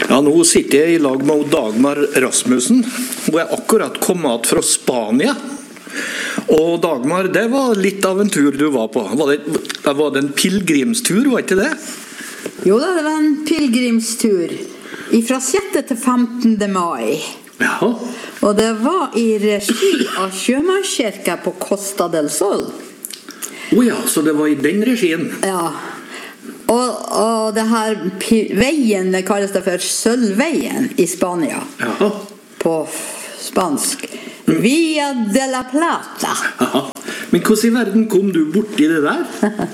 Ja, nå sitter jeg i lag med Dagmar Rasmussen, hvor jeg akkurat kom at fra Spania. Og Dagmar, det var litt av en tur du var på. Var det en pilgrimstur, var ikke det? Jo da, det var en pilgrimstur. Fra 6. til 15. mai. Ja. Og det var i regi av Sjømannskirka på Costa del Sol. Ja, så det var i den regien. Ja. Og det her veien, det kalles det for Sølvveien i Spania. Ja. På spansk. Via de la Plata. Ja. Men hvordan i verden kom du bort i det der?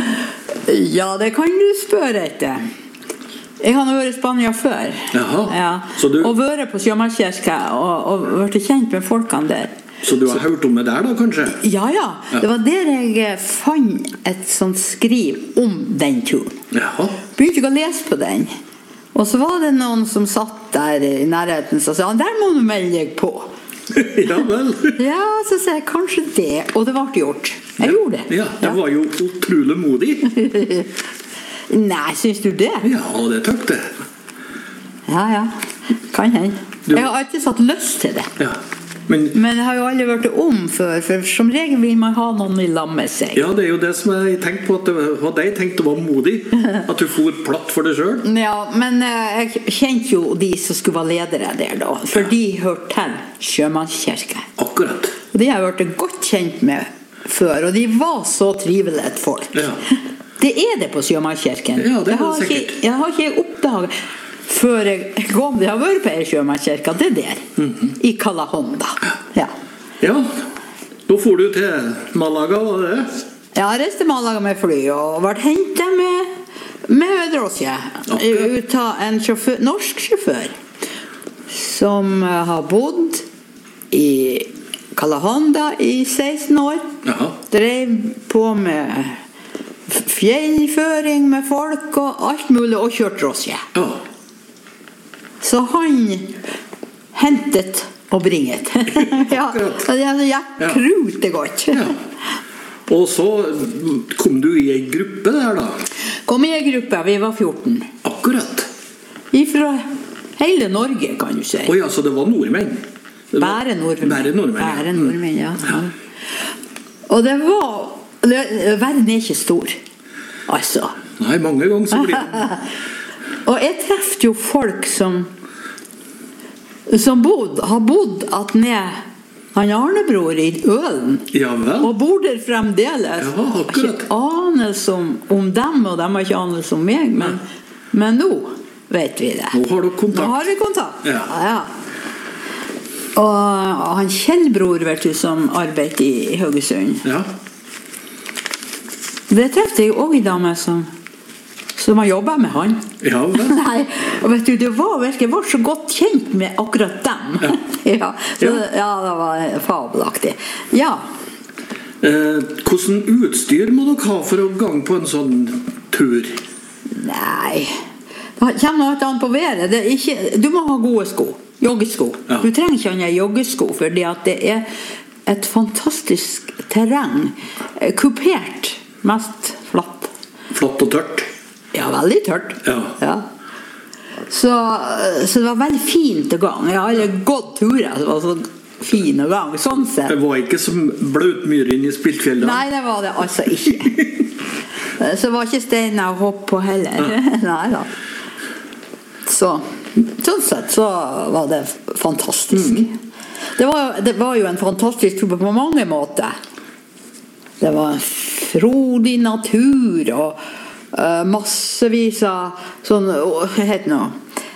Ja, det kan du spørre etter. Jeg har vært i Spania før. Jaha. Ja. Og vært på Sjømannskirka og vært kjent med folkene der. Så du har hørt om det der da, kanskje? Ja. Det var der jeg fant et sånt skriv om den turen. Jaha. Begynte ikke å lese på den. Og så var det noen som satt der i nærheten og sa, der må du melde deg på. Ja vel. Ja, så sa jeg kanskje det. Og det ble gjort. Jeg gjorde det. Ja, det var jo utrolig modig. Nei, synes du det? Ja, det tøk det. Ja. Kan hende. Jeg har alltid satt lyst til det. Ja. Men det har jo aldri vært om før, for som regel vil man ha noen i lag med seg. Ja, det er jo det som jeg tenkte på, at det var deg tenkte var modig, at du for platt for deg selv. Ja, men jeg kjente jo de som skulle være ledere der da, for de hørte til Sjømannskirka. Akkurat. Og de har jeg vært godt kjent med før, og de var så trivelige folk. Ja. Det er det på Sjømannskirken. Ja, det er det sikkert. Jeg har ikke oppdaget før jeg kom, jeg har vært på Sjømannskirka, det der, i Calahonda. Ja, da får du til Malaga, var det? Ja, jeg reiste til Malaga med fly, og ble hentet med drosje, ut av en norsk sjåfør, som har bodd i Calahonda i 16 år. Jaha. Drev på med fjellføring med folk og alt mulig, og kjørt drosje. Ja. Så han hentet og bringet. Ja, det gikk krute godt. Ja. Og så kom du i en gruppe der da? Kom i en gruppe, vi var 14. Akkurat. Fra hele Norge, kan du si. Ja, så det var nordmenn? Bare nordmenn, ja. Og det var... Verden er ikke stor, altså. Nei, mange ganger så blir det. Og jeg treffte jo folk som har bodd at ned han Arnebror i Ølen. Ja vel. Og bor der fremdeles. Ja, akkurat. Ikke anelse om dem, og de har ikke anelse om meg, men nå vet vi det. Nå har du kontakt. Nå har vi kontakt, ja. Og han Kjellbror, vet du, som arbeidet i Haugesund. Ja. Det treffte jeg også i dame som har jobbet med han. Ja, vel. Nei, og vet du, jeg var så godt kjent med akkurat dem. Ja. Det var fabelaktig. Ja. Hvordan utstyr må dere ha for å gange på en sånn tur? Nei, det kommer noe annet på været. Du må ha gode sko, joggesko. Ja. Du trenger ikke ha joggesko, fordi at det er et fantastisk terreng. Kupert, mest flatt. Flatt og tørt? Ja, veldig tørt. Ja. Så det var veldig fint å gang. Jeg har aldri gått turer som var så fin å gang, sånn sett. Det var ikke som bløtmyr inn i Spiltfjellet? Nei, det var det altså ikke. Så det var ikke steiner å hoppe på heller. Nei da. Sånn sett så var det fantastisk. Det var jo en fantastisk tur på mange måter. Det var en frodig natur og massevis av sånn, hva heter det nå?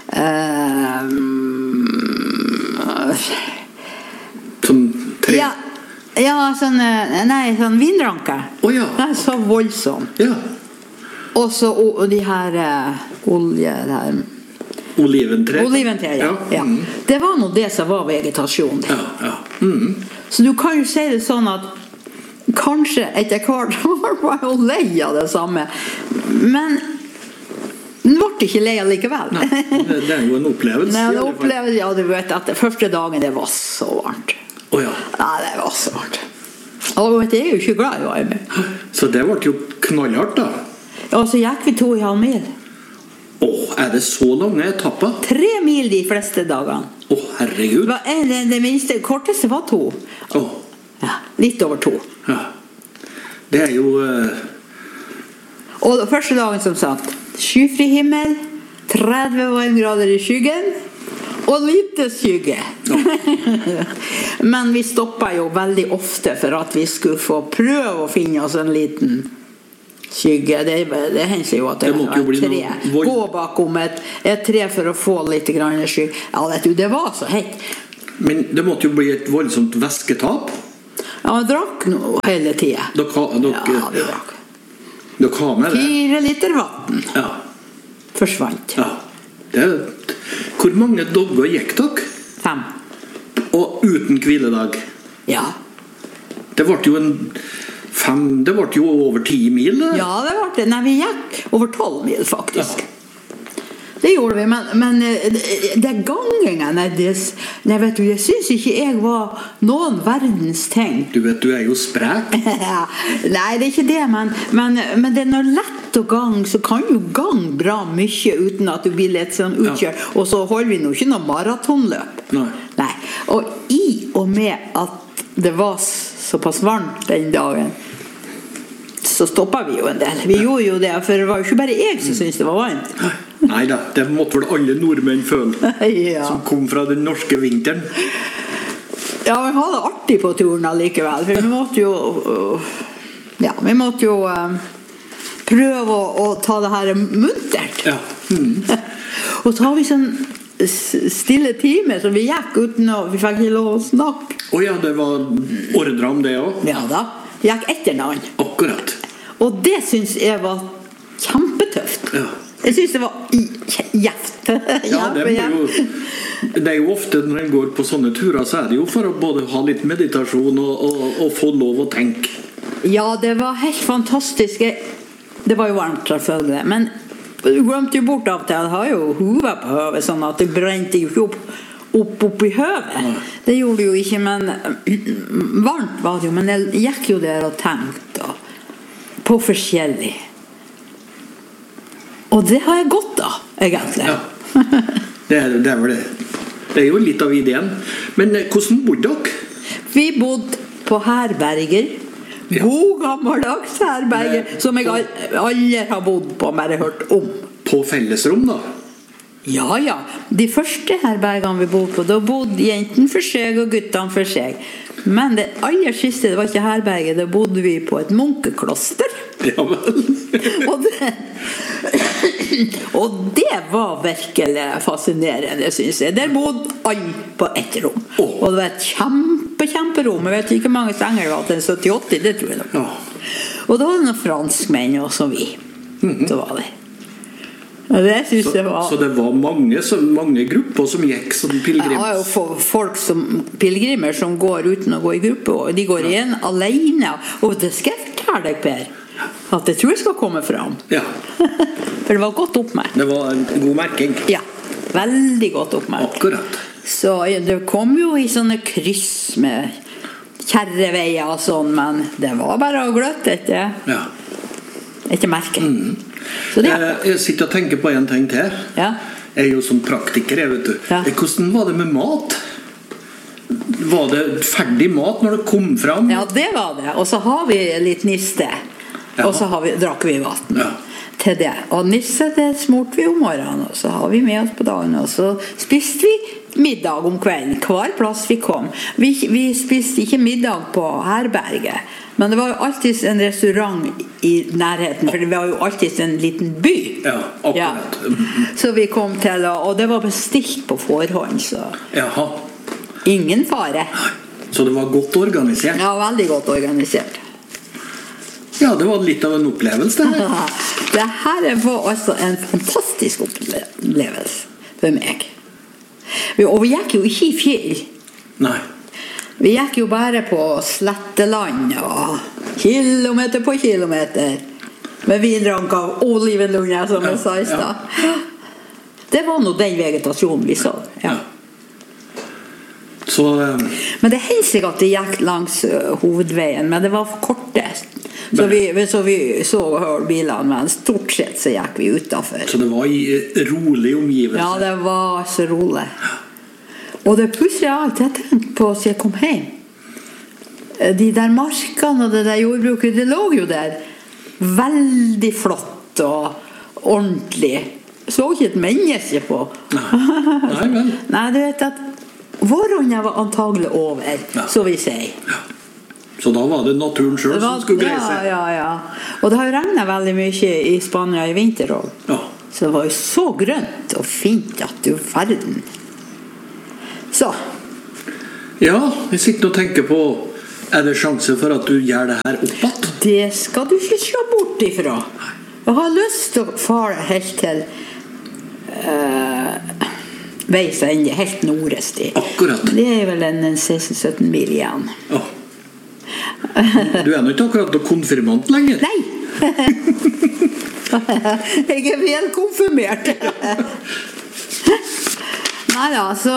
Sånn tre? Ja, sånn vindranker. Ja. Det er så voldsomt. Ja. Og så de her olje der. Oliventre, ja. Det var nå det som var vegetasjon. Ja. Så du kan jo si det sånn at kanskje etter hvert var jo lei av det samme, men den ble ikke lei likevel. Nei, det er jo en opplevelse. Ja, du vet at første dagen det var så varmt. Ja, det var så varmt. Og vet du, jeg er jo ikke glad i varme. Så det ble jo knallhardt da. Ja, så gikk vi 2,5 mil. Er det så lange etapper? 3 mil de fleste dagene. Å, herregud. Det minste, korteste var 2. Å. Ja, litt over 2. Ja. Det er jo... Og første dagen, som sagt, skyfri himmel, 30 varmegrader i skyggen, og lite skygge. Ja. Men vi stoppet jo veldig ofte for at vi skulle få prøve å finne oss en liten skygge. Det hender jo at det var et tre. Gå bakom et tre for å få litt grann skygge. Ja, vet du, det var så hett. Men det måtte jo bli et voldsomt væsketap. Ja, vi drakk noe hele tiden. Ja, vi drakk. Dere har med det? 4 liter vatten. Ja. Forsvant. Ja. Hvor mange dager gikk dere? 5. Og uten hviledag? Ja. Det ble jo over 10 mil. Det. Ja, det ble det. Nei, vi gikk over 12 mil, faktisk. Ja. Det gjorde vi, men det gangingen det synes ikke jeg var noen verdens ting. Du vet, du er jo sprek. Nei, det er ikke det, men det er noe lett å gang, så kan jo gang bra mye uten at du blir litt sånn utkjørt. Ja. Og så holder vi nå ikke noe maratonløp. Nei. Og i og med at det var såpass varmt den dagen, så stoppet vi jo en del. Vi gjorde jo det, for det var jo ikke bare jeg som syntes det var varmt. Neida, det måtte vel alle nordmenn føle, ja. Som kom fra den norske vinteren. Ja, vi hadde det artig på turen allikevel, for vi måtte jo prøve å ta det her muntert. Ja. Og så har vi sånn stille time, så vi gikk uten vi fikk ikke lov å snakke. Ja, det var ordre om det også? Ja da, vi gikk etter navn. Akkurat. Og det synes jeg var kjempetøft. Ja. Jeg synes det var gjevt. Ja, det er jo ofte når en går på sånne turer, så er det jo for å både ha litt meditasjon og få lov å tenke. Ja, det var helt fantastisk. Det var jo varmt selvfølgelig, men du glemte jo bort av til at jeg har jo hodet på høvet, sånn at det brente jo ikke opp i høvet. Det gjorde det jo ikke, men varmt var det jo, men jeg gikk jo der og tenkte på forskjellig. Og det har jeg godt av, egentlig. Ja, det er vel det. Det er jo litt av ideen. Men hvordan bodde dere? Vi bodde på herberger. Ja. God gammeldags herberger, som jeg aldri har bodd på, bare hørt om. På fellesrom da? Ja. De første herbergene vi bodde på, da bodde jentene for seg og guttene for seg. Men det aller siste, det var ikke herberget, da bodde vi på et munkekloster. Ja vel. Og det var virkelig fascinerende, synes jeg. Der bodde alle på ett rom. Og det var et kjemperom. Jeg vet ikke hvor mange senger det var til 70-80, det tror jeg nok. Ja. Og da var det noen franskmenn også, vi. Så var det. Det synes jeg var... Så det var mange grupper som gikk som pilgrimer? Ja, jo folk som pilgrimer som går uten å gå i gruppe, og de går igjen alene. Og det skal jeg fortelle deg, Per, at jeg tror jeg skal komme fram. Ja. For det var godt oppmerkt. Det var en god merking. Ja, veldig godt oppmerkt. Akkurat. Så det kom jo i sånne kryss med kjerreveier og sånn, men det var bare å gløtte etter merket. Så det. Jeg sitter og tenker på en ting til. Ja. Jeg er jo som praktiker, vet du. Ja. Hvordan var det med mat? Var det ferdig mat når det kom fram? Ja, det var det. Og så har vi litt niste. Ja. Og så drakk vi vatten til det. Og nisse, det smurte vi om morgenen, og så har vi med oss på dagen, og så spiste vi middag om kvelden, hver plass vi kom. Vi spiste ikke middag på herberget, men det var jo alltid en restaurant i nærheten, for det var jo alltid en liten by. Ja, akkurat. Ja. Så vi kom til, og det var bestilt på forhånd, så Jaha. Ingen fare. Så det var godt organisert? Ja, veldig godt organisert. Ja, det var litt av en opplevelse det her. Det her var altså en fantastisk opplevelse for meg. Og vi gikk jo ikke i fjell. Nei. Vi gikk jo bare på sletteland, og kilometer på kilometer, med vindrank av olivenlunger, som jeg sa i stad. Ja. Det var nå den vegetasjonen vi så. Ja. Så, men det hendte seg at det gikk langs hovedveien, men det var for korte Så vi så bilene, men stort sett så gikk vi utenfor. Så det var i rolig omgivelse? Ja, det var så rolig. Og det pusser alt jeg tenkte på så jeg kom hjem. De der markene og det der jordbruket, det lå jo der. Veldig flott og ordentlig. Så ikke et menneske på. Nei, vel. Nei, du vet at våronna var antagelig over, så vi sier. Ja. Så da var det naturen selv som skulle greie seg? Ja. Og det har jo regnet veldig mye i Spania i vinter også. Ja. Så det var jo så grønt og fint at du verden. Så. Ja, hvis ikke du tenker på, er det sjanse for at du gjør det her oppad? Det skal du ikke slå bort ifra. Jeg har lyst til å fare helt til veis ende, helt nordest i. Akkurat. Det er vel en 16-17 mil igjen. Ja. Du er nå ikke akkurat noe konfirmant lenger. Nei! Jeg er vel konfirmert. Nei da, så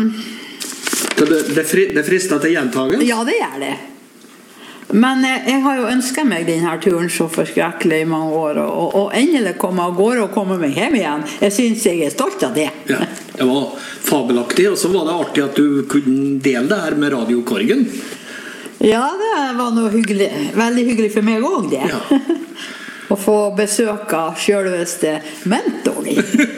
det frister til gjentagen? Ja, det gjør det. Men jeg har jo ønsket meg denne turen så forskrekkelig i mange år, og endelig komme av gårde og komme meg hjem igjen. Jeg synes jeg er stolt av det. Ja, det var fabelaktig, og så var det artig at du kunne dele det her med Radio Korgen. Ja, det var noe hyggelig. Veldig hyggelig for meg også, det. Ja. Å få besøk av selveste mentoren.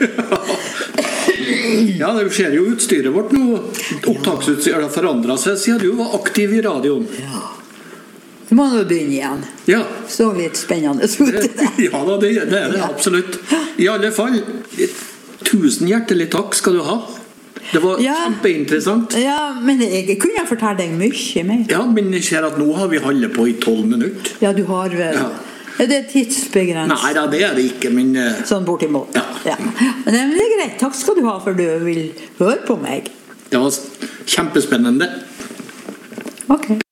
Ja, det ser jo utstyret vårt nå. Opptaksutstyret har forandret seg siden du var aktiv i radioen. Ja. Du må nå begynne igjen. Ja. Så litt spennende ut det. Ja da, det er det absolutt. I alle fall, 1000 hjertelig takk skal du ha. Det var kjempeinteressant. Ja, men jeg kunne fortelle deg mye mer. Ja, men jeg ser at nå har vi holdt på i 12 minutter. Ja, du har vel... Ja. Er det tidsbegrenset? Nei da, det er det ikke, men... Sånn bortimot. Ja. Men det er greit. Takk skal du ha for du vil høre på meg. Det var kjempespennende. Ok.